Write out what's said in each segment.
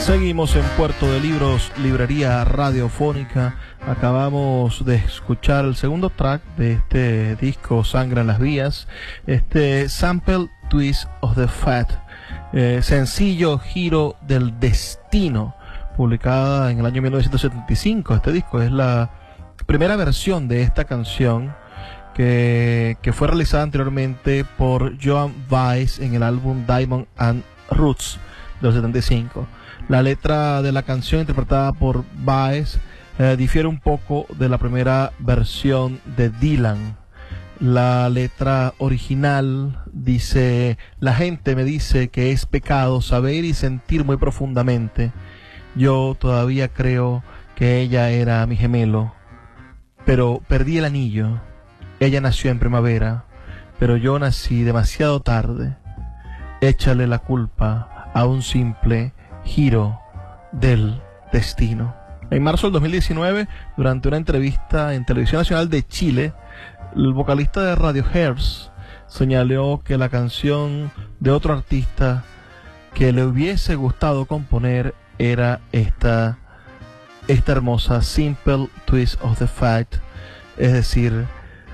Seguimos en Puerto de Libros, librería radiofónica. Acabamos de escuchar el segundo track de este disco, Sangre en las Vías, este Sample Twist of the Fate, sencillo Giro del Destino, publicada en el año 1975. Este disco es la primera versión de esta canción que fue realizada anteriormente por Joan Baez en el álbum Diamond and Roots del 75. La letra de la canción interpretada por Baez difiere un poco de la primera versión de Dylan. La letra original dice: la gente me dice que es pecado saber y sentir muy profundamente. Yo todavía creo que ella era mi gemelo, pero perdí el anillo. Ella nació en primavera, pero yo nací demasiado tarde. Échale la culpa a un simple giro del destino. En marzo del 2019, durante una entrevista en Televisión Nacional de Chile, el vocalista de Radiohead señaló que la canción de otro artista que le hubiese gustado componer era esta hermosa Simple Twist of the Fate, es decir,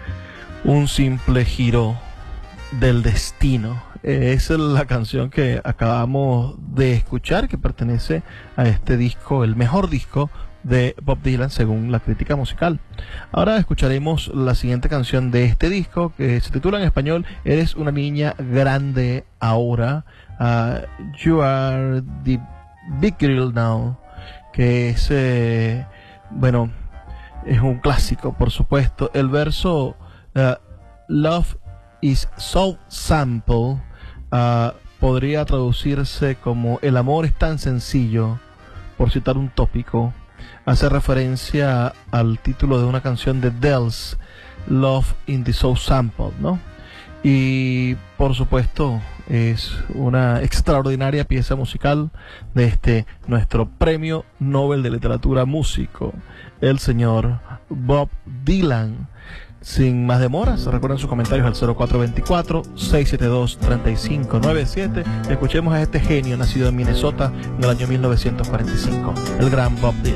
un simple giro del destino. Esa es la canción que acabamos de escuchar, que pertenece a este disco, el mejor disco de Bob Dylan según la crítica musical. Ahora escucharemos la siguiente canción de este disco, que se titula en español Eres una niña grande ahora, You Are the Big Girl Now, que es, bueno, es un clásico, por supuesto. El verso Love is so simple podría traducirse como el amor es tan sencillo, por citar un tópico. Hace referencia al título de una canción de Dells, Love in the So Sample, ¿no? Y por supuesto es una extraordinaria pieza musical de nuestro premio Nobel de Literatura músico, el señor Bob Dylan. Sin más demoras, recuerden sus comentarios al 0424-672-3597. Escuchemos a este genio nacido en Minnesota en el año 1945, el gran Bob Dylan.